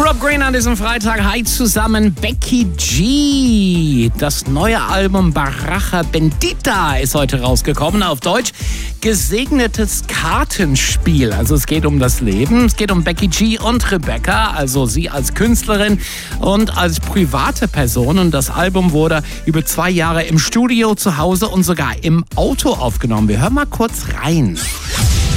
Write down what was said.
Rob Green an diesem Freitag. Hi zusammen, Becky G. Das neue Album Baraja Bendita ist heute rausgekommen. Auf Deutsch gesegnetes Kartenspiel. Also es geht um das Leben. Es geht um Becky G und Rebecca, also sie als Künstlerin und als private Person. Und das Album wurde über 2 Jahre im Studio, zu Hause und sogar im Auto aufgenommen. Wir hören mal kurz rein.